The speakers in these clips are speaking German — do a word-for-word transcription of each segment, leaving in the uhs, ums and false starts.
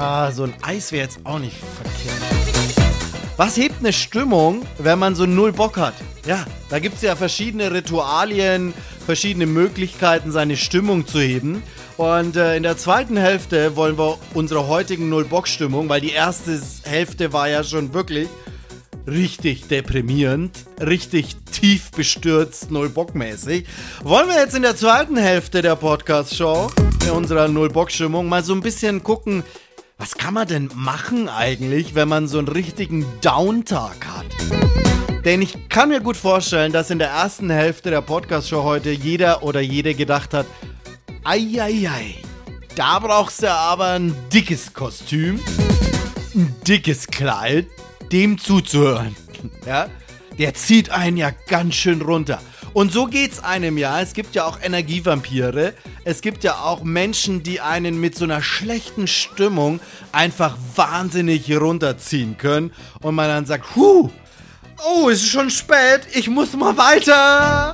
Ah, so ein Eis wäre jetzt auch nicht verkehrt. Was hebt eine Stimmung, wenn man so null Bock hat? Ja, da gibt es ja verschiedene Ritualien, verschiedene Möglichkeiten, seine Stimmung zu heben. Und äh, in der zweiten Hälfte wollen wir unsere heutigen Null-Bock-Stimmung, weil die erste Hälfte war ja schon wirklich richtig deprimierend, richtig tief bestürzt, Null-Bock-mäßig. Wollen wir jetzt in der zweiten Hälfte der Podcast-Show, in unserer Null-Bock-Stimmung, mal so ein bisschen gucken, was kann man denn machen eigentlich, wenn man so einen richtigen Downtag hat? Denn ich kann mir gut vorstellen, dass in der ersten Hälfte der Podcast-Show heute jeder oder jede gedacht hat, eieiei, da brauchst du aber ein dickes Kostüm, ein dickes Kleid, dem zuzuhören. Ja? Der zieht einen ja ganz schön runter. Und so geht's einem ja. Es gibt ja auch Energievampire. Es gibt ja auch Menschen, die einen mit so einer schlechten Stimmung einfach wahnsinnig runterziehen können. Und man dann sagt, huh, oh, es ist schon spät, ich muss mal weiter.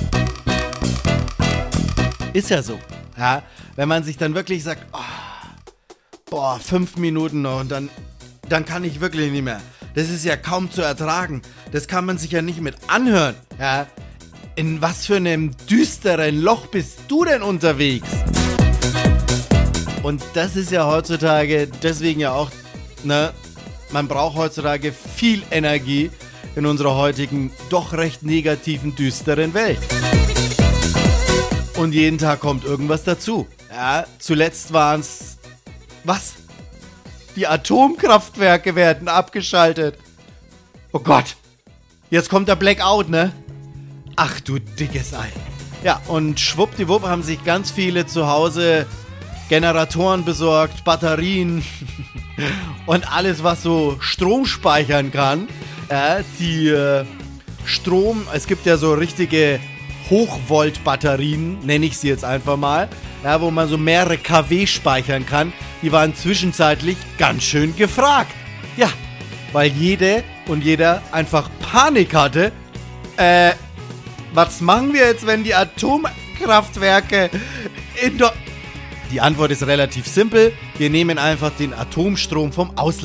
Ist ja so. Ja? Wenn man sich dann wirklich sagt, oh, boah, fünf Minuten noch und dann, dann kann ich wirklich nicht mehr. Das ist ja kaum zu ertragen. Das kann man sich ja nicht mit anhören. Ja? In was für einem düsteren Loch bist du denn unterwegs? Und das ist ja heutzutage, deswegen ja auch, ne, man braucht heutzutage viel Energie in unserer heutigen, doch recht negativen, düsteren Welt. Und jeden Tag kommt irgendwas dazu. Ja, zuletzt waren es, was? Die Atomkraftwerke werden abgeschaltet. Oh Gott, jetzt kommt der Blackout, ne? Ach du dickes Ei. Ja, und schwuppdiwupp haben sich ganz viele zu Hause Generatoren besorgt, Batterien und alles, was so Strom speichern kann. Ja, die äh, Strom, es gibt ja so richtige Hochvolt-Batterien, nenne ich sie jetzt einfach mal, ja, wo man so mehrere Kilowatt speichern kann. Die waren zwischenzeitlich ganz schön gefragt. Ja, weil jede und jeder einfach Panik hatte. Äh, was machen wir jetzt, wenn die Atomkraftwerke in der... Die Antwort ist relativ simpel. Wir nehmen einfach den Atomstrom vom Ausland.